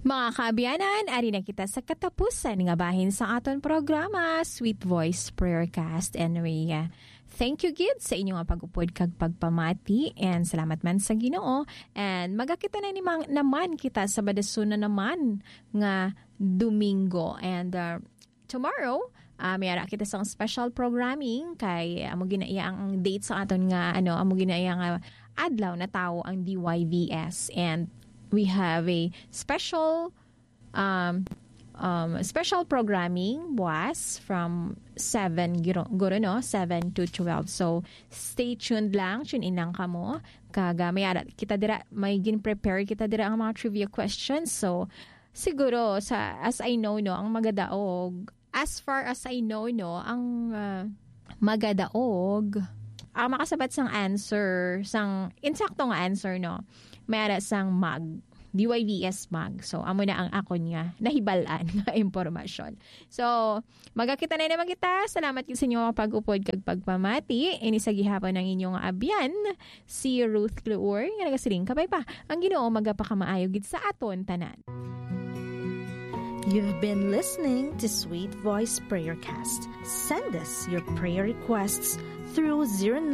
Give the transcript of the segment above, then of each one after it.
Mga kaabiyanan, ari na kita sa katapusan nga bahin sa aton programa, Sweet Voice Prayercast. And we thank you, Gid, sa inyong pag-upod kag pagpamati. And salamat man sa Ginoo. And magakita na naman kita sa badasuna naman nga Domingo. And tomorrow, mayara kita sa special programming kay amo ginaiya ang date sa aton nga amo ginaiya nga adlaw na tao ang DYVS. And we have a special programming buwas from 7 to 12. So stay tuned lang, tune in lang kamo. Kaga kita dira may gin-prepare kita dira ang mga trivia questions. So siguro as I know ang magadaog, as far as I know ang magadaog ang makasabat sang answer, sang insaktong answer mayara sang DYVS mag. So, amo na ang ako niya nahibalaan nga impormasyon. So, magakita na naman kita. Salamat sa inyo pag-upod kag pagpamati. Ini sa gihapon ng inyong abyan, si Ruth Clour. Nga nagasiling kabay pa. Ang Ginoo magapakamaayog sa aton tanan. You've been listening to Sweet Voice Prayercast. Send us your prayer requests through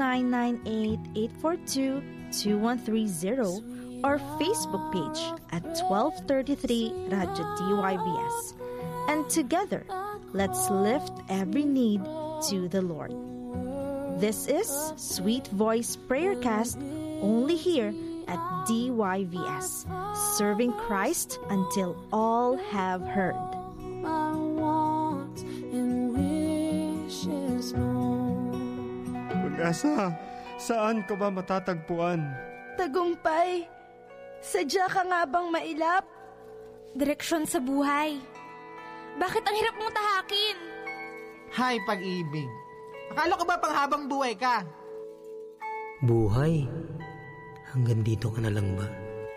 0998-842-2130 or Facebook page at 1233 Radyo DYVS. And together, let's lift every need to the Lord. This is Sweet Voice Prayercast, only here at DYVS, serving Christ until all have heard. My wants and wishes known. Pag-asa, saan ka ba matatagpuan? Tagumpay, sadya ka nga bang mailap? Direksyon sa buhay. Bakit ang hirap mong tahakin? Hay, pag-ibig. Akala ko ba panghabang buhay ka? Buhay? Hanggang dito ka na lang ba?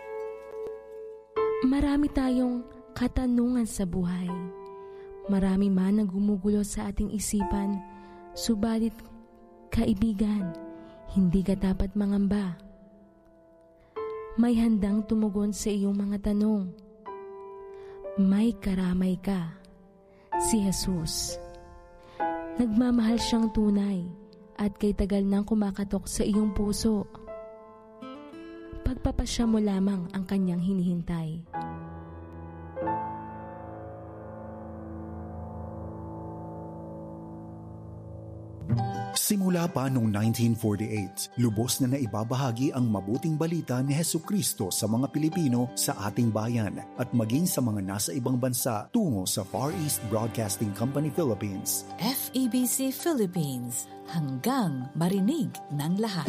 Marami tayong katanungan sa buhay. Marami man ang gumugulo sa ating isipan, subalit, kaibigan, hindi ka dapat mangamba. May handang tumugon sa iyong mga tanong. May karamay ka, si Jesus. Nagmamahal siyang tunay at kay tagal nang kumakatok sa iyong puso. Pagpapasya mo lamang ang kanyang hinihintay. Simula pa noong 1948, lubos na naibabahagi ang mabuting balita ni Hesukristo sa mga Pilipino sa ating bayan at maging sa mga nasa ibang bansa tungo sa Far East Broadcasting Company Philippines. FEBC Philippines, hanggang marinig ng lahat.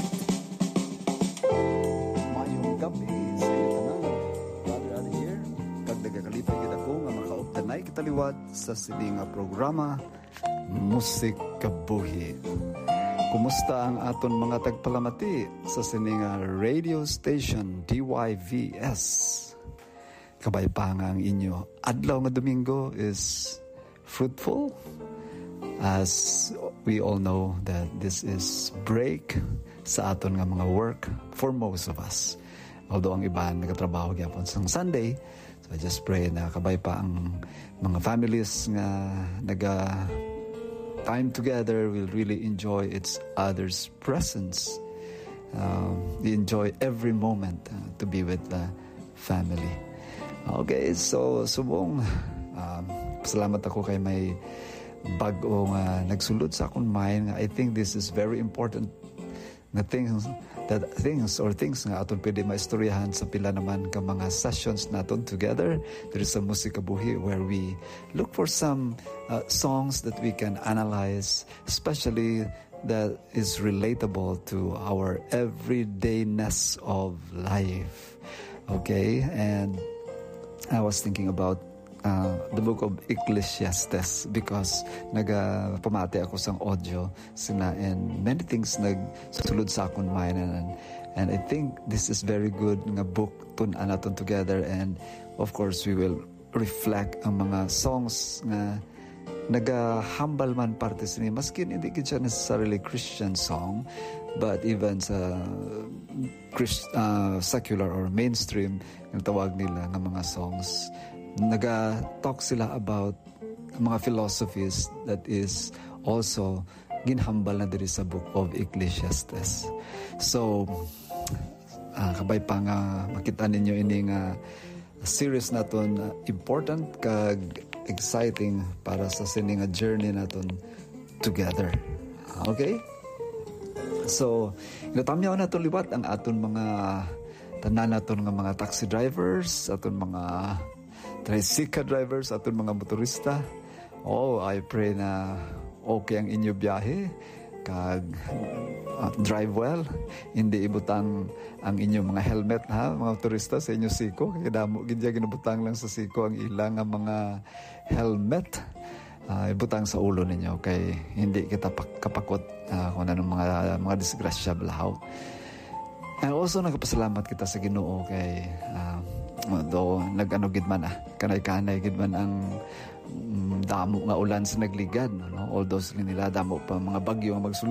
Mayong gabi sa iyo tanan. Brother Adi here. Kag nagakalipay kita ko nga makauptanay kitaliwat sa sining programa Musik Kabuhi. Kumusta ang aton mga tagpalamati sa sininga radio station DYVS? Kabay pa nga ang inyo adlaw nga Domingo is fruitful, as we all know that this is break sa aton nga mga work for most of us. Although ang iba nagatrabaho gyapon sa Sunday, so I just pray na kabay pa ang mga families nga naga time together will really enjoy its other's presence. Enjoy every moment to be with the family. Okay, so subong salamat ako kay may bag-o nga nagsulod sa akong mind. I think this is very important na things nga aton pwede maistoryahan sa pila naman ka mga sessions naton together. There is a Musik Kabuhi where we look for some songs that we can analyze, especially that is relatable to our everydayness of life. Okay, and I was thinking about the book of Ecclesiastes because pamati ako sa audio sina and many things nagsulod sa akong mind and I think this is very good nga book tun-an naton together, and of course we will reflect ang mga songs nga nagahambal man parte sini maski hindi siya necessarily Christian song, but even sa secular or mainstream ang tawag nila nga mga songs naga-talk sila about mga philosophies that is also ginhambal na diri sa book of Ecclesiastes. So, kabay pa nga makita ninyo ini nga series naton important kag exciting para sa sini nga journey naton together. Okay? So, inatamyaw naton liwat ang aton mga tanan naton nga mga taxi drivers, aton mga tricycle drivers, aton mga motorista. Oh, I pray na okay ang inyo biyahe, kag drive well, hindi ibutang ang inyong mga helmet, ha, mga turista sa inyo siko, kaya damo gidya ginubutang lang sa siko ang ilang mga helmet, ibutang sa ulo ninyo kay hindi kita kapakot kung anong mga disgrasya balahaw. And also nagpasalamat kita sa Ginoo kay do nag-ano gid man kanay-kanay gid man ang damo nga ulan sa nagligad, no? Although nila damo pa mga bagyo ang